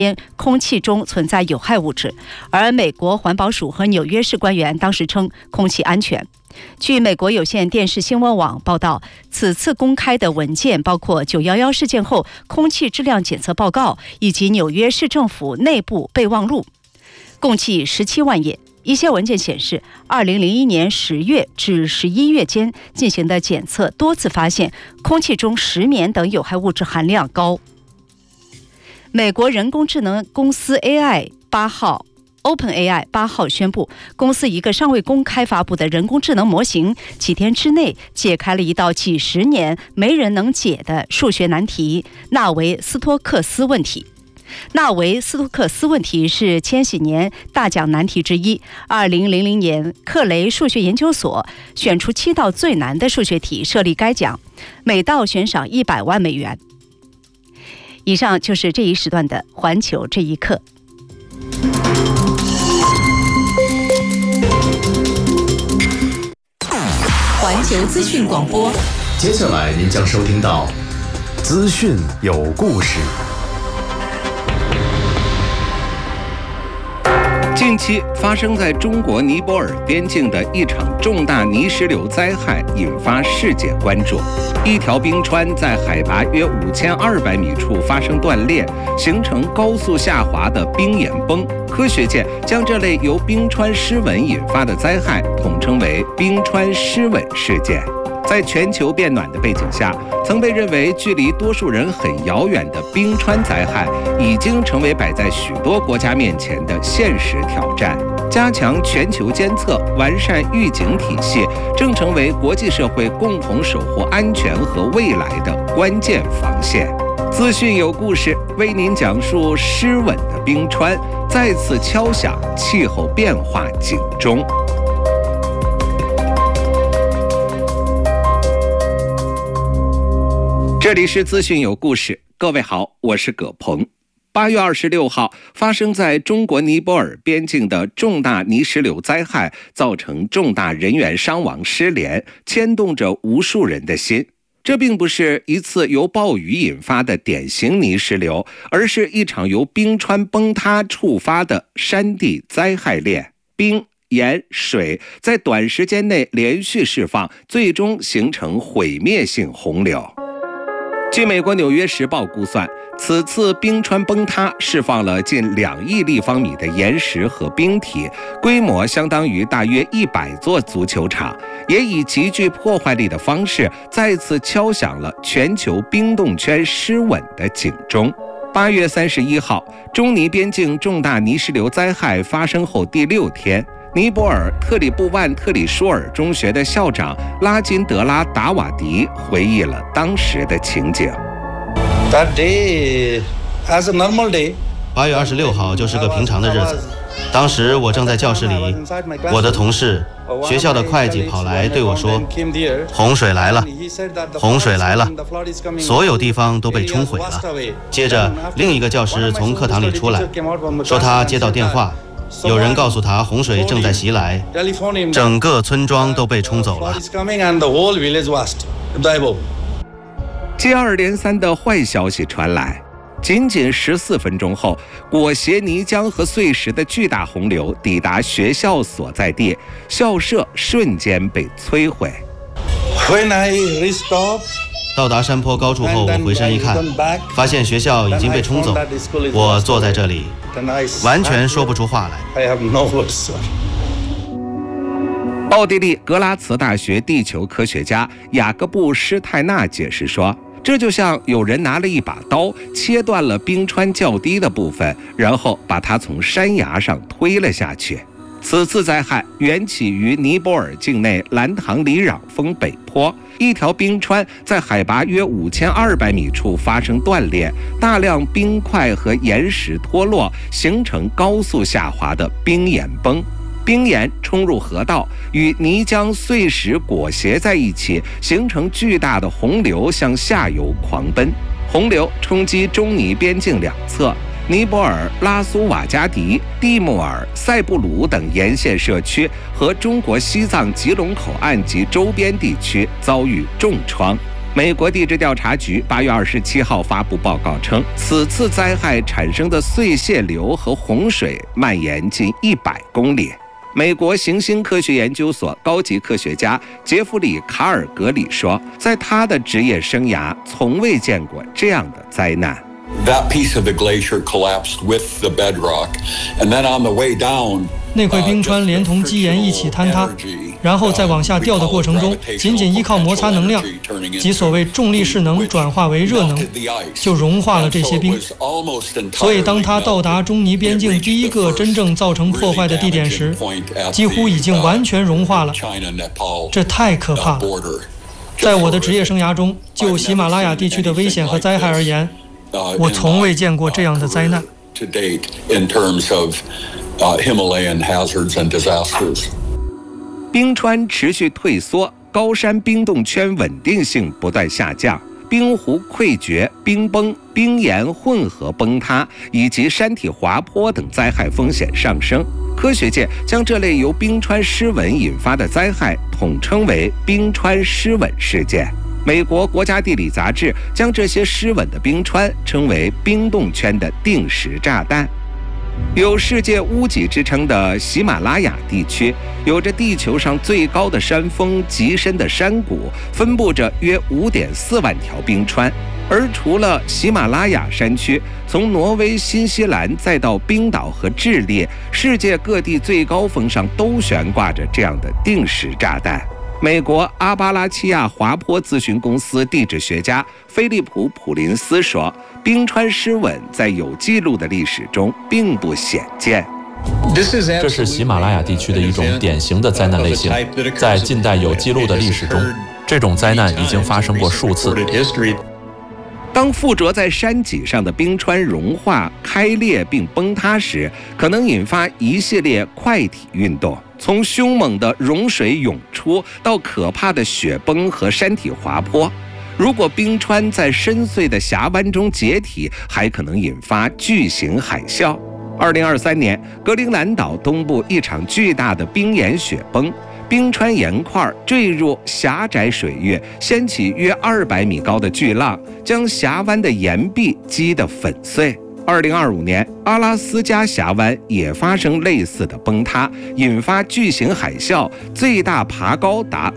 空气中存在有害物质，而美国环保署和纽约市官员当时称空气安全。据美国有线电视新闻网报道，此次公开的文件包括911事件后空气质量检测报告以及纽约市政府内部备忘录，共计17万页。一些文件显示，2001年10月至11月间进行的检测多次发现空气中石棉等有害物质含量高。美国人工智能公司 OpenAI 8号宣布，公司一个尚未公开发布的人工智能模型几天之内解开了一道几十年没人能解的数学难题——纳维斯托克斯问题。纳维斯托克斯问题是千禧年大奖难题之一。2000年，克雷数学研究所选出7道最难的数学题设立该奖，每道悬赏100万美元。以上就是这一时段的环球这一刻。 环球资讯广播， 接下来您将收听到资讯有故事。 近期发生在中国尼泊尔边境的一场重大泥石流灾害引发世界关注。一条冰川在海拔约5200米处发生断裂，形成高速下滑的冰岩崩。科学界将这类由冰川失稳引发的灾害统称为冰川失稳事件。在全球变暖的背景下，曾被认为距离多数人很遥远的冰川灾害，已经成为摆在许多国家面前的现实挑战。加强全球监测，完善预警体系，正成为国际社会共同守护安全和未来的关键防线。资讯有故事，为您讲述失稳的冰川再次敲响气候变化警钟。这里是资讯有故事，各位好，我是葛鹏。8月26号，发生在中国尼泊尔边境的重大泥石流灾害，造成重大人员伤亡失联，牵动着无数人的心。这并不是一次由暴雨引发的典型泥石流，而是一场由冰川崩塌触发的山地灾害链。冰、盐、水在短时间内连续释放，最终形成毁灭性洪流。据美国《纽约时报》估算，此次冰川崩塌释放了近2亿立方米的岩石和冰体，规模相当于大约100座足球场，也以极具破坏力的方式再次敲响了全球冰冻圈失稳的警钟。8月31号，中尼边境重大泥石流灾害发生后第6天，尼泊尔特里布万特里舒尔中学的校长拉金德拉达瓦迪回忆了当时的情景。 That day, as a normal day, 8月26号就是个平常的日子。当时我正在教室里，我的同事，学校的会计跑来对我说：“洪水来了，洪水来了，所有地方都被冲毁了。”接着，另一个教师从课堂里出来，说他接到电话。有人告诉他洪水正在袭来，整个村庄都被冲走了。 接二连三的坏消息传来，仅仅14分钟后，裹挟泥浆和碎石的巨大洪流抵达学校所在地，校舍瞬间被摧毁。 到达山坡高处后，我回身一看，发现学校已经被冲走。我坐在这里，完全说不出话来。 奥地利格拉茨大学地球科学家雅各布·施泰纳解释说，这就像有人拿了一把刀，切断了冰川较低的部分，然后把它从山崖上推了下去。此次灾害缘起于尼泊尔境内兰唐里壤峰北坡，一条冰川在海拔约5200米处发生断裂，大量冰块和岩石脱落，形成高速下滑的冰岩崩。冰岩冲入河道，与泥浆碎石裹挟在一起，形成巨大的洪流向下游狂奔。洪流冲击中尼边境两侧，尼泊尔拉苏瓦加迪、蒂木尔、塞布鲁等沿线社区和中国西藏吉隆口岸及周边地区遭遇重创。 美国地质调查局8月27号发布报告称，此次灾害产生的碎屑流和洪水蔓延近100公里。美国行星科学研究所高级科学家杰弗里·卡尔格里说，在他的职业生涯从未见过这样的灾难。 That piece of the glacier collapsed with the bedrock, and then on the way down, 那块冰川连同基岩一起坍塌，然后在往下掉的过程中，仅仅依靠摩擦能量，即所谓重力势能转化为热能，就融化了这些冰。所以当它到达中尼边境第一个真正造成破坏的地点时，几乎已经完全融化了。这太可怕了。在我的职业生涯中，就喜马拉雅地区的危险和灾害而言，我从未见过这样的灾难。 冰川持续退缩，高山冰冻圈稳定性不断下降，冰湖溃决、冰崩、冰岩混合崩塌以及山体滑坡等灾害风险上升。科学界将这类由冰川失稳引发的灾害统称为冰川失稳事件。美国国家地理杂志将这些失稳的冰川称为冰冻圈的定时炸弹。有世界屋脊之称的喜马拉雅地区，有着地球上最高的山峰、极深的山谷，分布着约5.4万条冰川。而除了喜马拉雅山区，从挪威、新西兰再到冰岛和智利，世界各地最高峰上都悬挂着这样的定时炸弹。美国阿巴拉契亚滑坡咨询公司地质学家菲利普·普林斯说，冰川失稳在有记录的历史中并不鲜见。 这是喜马拉雅地区的一种典型的灾难类型，在近代有记录的历史中，这种灾难已经发生过数次。 当附着在山脊上的冰川融化、开裂并崩塌时，可能引发一系列快体运动，从凶猛的融水涌出到可怕的雪崩和山体滑坡。如果冰川在深邃的峡湾中解体，还可能引发巨型海啸。2023年，格陵兰岛东部一场巨大的冰岩雪崩，冰川岩块坠入狭窄水域，掀起约200米高的巨浪，将峡湾的岩壁击得粉碎。2025年，阿拉斯加峡湾也发生类似的崩塌，引发巨型海啸，最大爬高达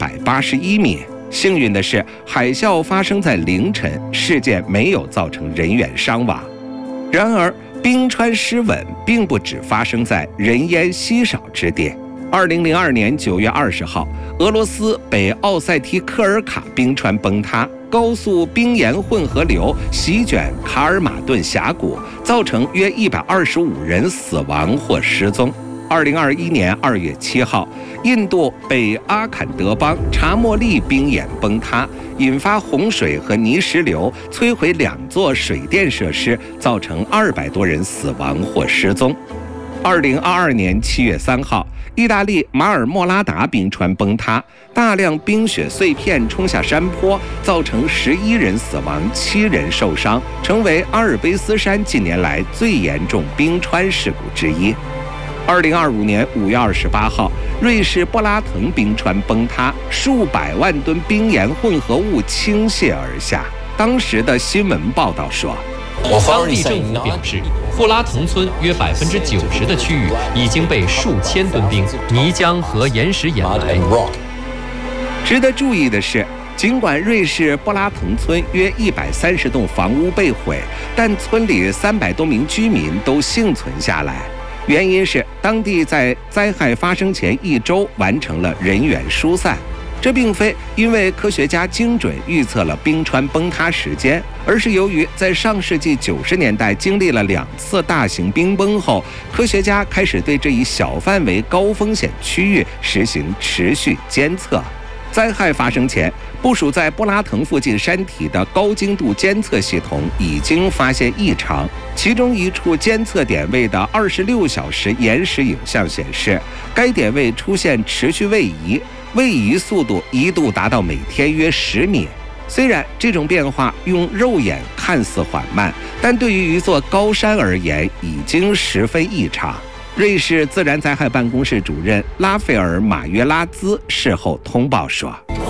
481米。幸运的是，海啸发生在凌晨，事件没有造成人员伤亡。然而，冰川失稳并不只发生在人烟稀少之地。2002年9月20号，俄罗斯北奥塞梯科尔卡冰川崩塌，高速冰岩混合流席卷卡尔马顿峡谷，造成约125人死亡或失踪。2021年2月7号，印度北阿坎德邦查莫利冰岩崩塌，引发洪水和泥石流，摧毁2座水电设施，造成200多人死亡或失踪。2022年7月3号，意大利马尔莫拉达冰川崩塌，大量冰雪碎片冲下山坡，造成11人死亡、7人受伤，成为阿尔卑斯山近年来最严重冰川事故之一。2025年5月28号，瑞士布拉滕冰川崩塌，数百万吨冰岩混合物倾泻而下。当时的新闻报道说， 当地政府表示，布拉滕村约90%的区域已经被数千吨冰、泥浆和岩石掩埋。 值得注意的是，尽管瑞士布拉滕村约130栋房屋被毁，但村里300多名居民都幸存下来。原因是当地在灾害发生前1周完成了人员疏散。这并非因为科学家精准预测了冰川崩塌时间，而是由于在上世纪90年代经历了2次大型冰崩后，科学家开始对这一小范围高风险区域实行持续监测。灾害发生前，部署在布拉滕附近山体的高精度监测系统已经发现异常，其中一处监测点位的26小时延时影像显示，该点位出现持续位移，位移速度一度达到每天约10米。虽然这种变化用肉眼看似缓慢，但对于一座高山而言已经十分异常。瑞士自然灾害办公室主任拉斐尔·马约拉兹事后通报说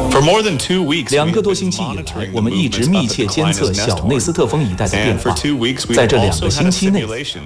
2个多星期以来，我们一直密切监测小内斯特风一带的变化。在这2个星期内，